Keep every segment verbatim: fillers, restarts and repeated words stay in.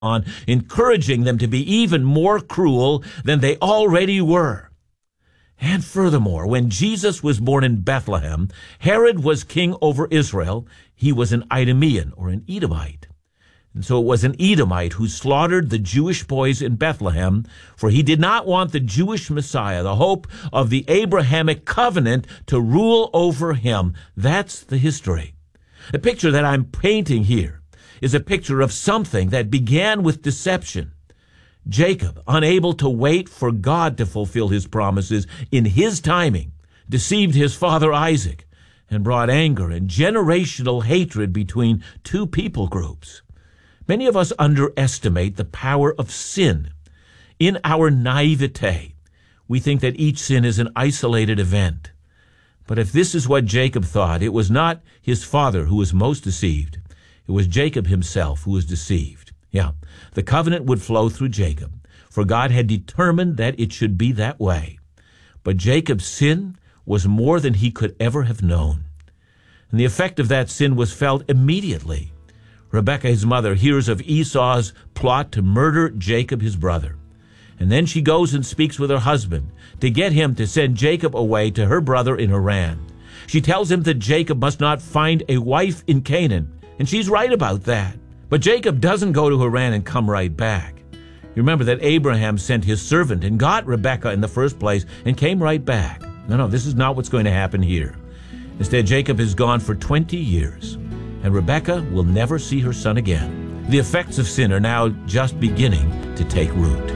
on, encouraging them to be even more cruel than they already were. And furthermore, when Jesus was born in Bethlehem, Herod was king over Israel. He was an Idumean, or an Edomite. And so it was an Edomite who slaughtered the Jewish boys in Bethlehem, for he did not want the Jewish Messiah, the hope of the Abrahamic covenant, to rule over him. That's the history. The picture that I'm painting here is a picture of something that began with deception. Jacob, unable to wait for God to fulfill his promises in his timing, deceived his father Isaac and brought anger and generational hatred between two people groups. Many of us underestimate the power of sin. In our naivete, we think that each sin is an isolated event. But if this is what Jacob thought, it was not his father who was most deceived. It was Jacob himself who was deceived. Yeah, the covenant would flow through Jacob, for God had determined that it should be that way. But Jacob's sin was more than he could ever have known. And the effect of that sin was felt immediately. Rebekah, his mother, hears of Esau's plot to murder Jacob, his brother. And then she goes and speaks with her husband to get him to send Jacob away to her brother in Haran. She tells him that Jacob must not find a wife in Canaan, and she's right about that. But Jacob doesn't go to Haran and come right back. You remember that Abraham sent his servant and got Rebekah in the first place and came right back. No, no, this is not what's going to happen here. Instead, Jacob is gone for twenty years, and Rebekah will never see her son again. The effects of sin are now just beginning to take root.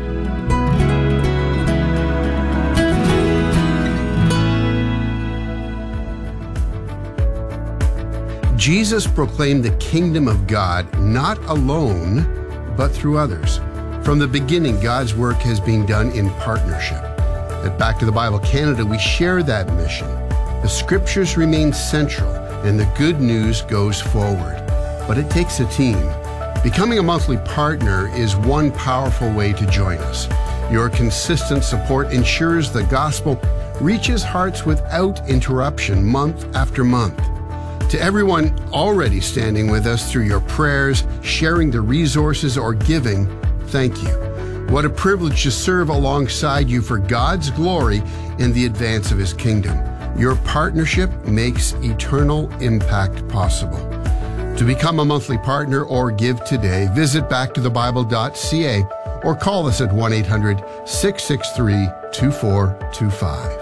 Jesus proclaimed the kingdom of God not alone, but through others. From the beginning, God's work has been done in partnership. At Back to the Bible Canada, we share that mission. The scriptures remain central, and the good news goes forward. But it takes a team. Becoming a monthly partner is one powerful way to join us. Your consistent support ensures the gospel reaches hearts without interruption month after month. To everyone already standing with us through your prayers, sharing the resources, or giving, thank you. What a privilege to serve alongside you for God's glory in the advance of His kingdom. Your partnership makes eternal impact possible. To become a monthly partner or give today, visit back to the bible dot c a or call us at one eight hundred, six six three, two four two five.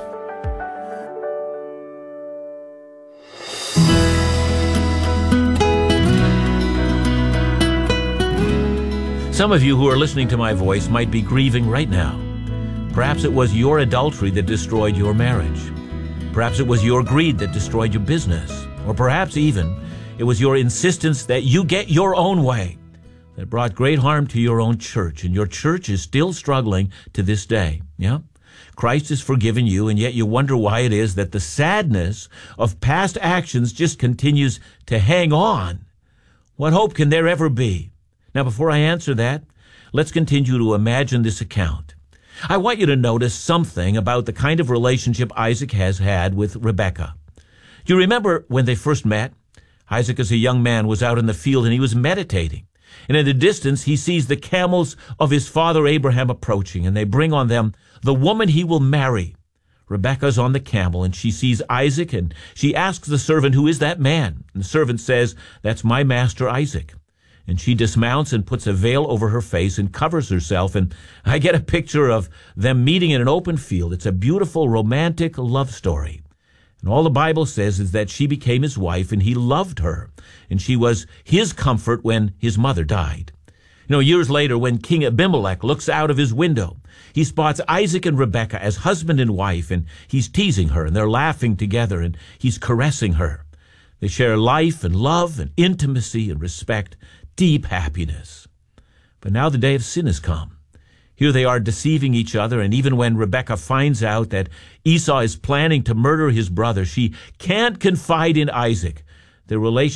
Some of you who are listening to my voice might be grieving right now. Perhaps it was your adultery that destroyed your marriage. Perhaps it was your greed that destroyed your business. Or perhaps even it was your insistence that you get your own way that brought great harm to your own church, and your church is still struggling to this day. Yeah? Christ has forgiven you, and yet you wonder why it is that the sadness of past actions just continues to hang on. What hope can there ever be? Now, before I answer that, let's continue to imagine this account. I want you to notice something about the kind of relationship Isaac has had with Rebekah. Do you remember when they first met? Isaac, as a young man, was out in the field and he was meditating. And in the distance, he sees the camels of his father Abraham approaching, and they bring on them the woman he will marry. Rebekah's on the camel, and she sees Isaac, and she asks the servant, "Who is that man?" And the servant says, "That's my master Isaac." And she dismounts and puts a veil over her face and covers herself. And I get a picture of them meeting in an open field. It's a beautiful, romantic love story. And all the Bible says is that she became his wife, and he loved her. And she was his comfort when his mother died. You know, years later, when King Abimelech looks out of his window, he spots Isaac and Rebekah as husband and wife, and he's teasing her, and they're laughing together, and he's caressing her. They share life and love and intimacy and respect, deep happiness. But now the day of sin has come. Here they are deceiving each other, and even when Rebekah finds out that Esau is planning to murder his brother, she can't confide in Isaac. Their relationship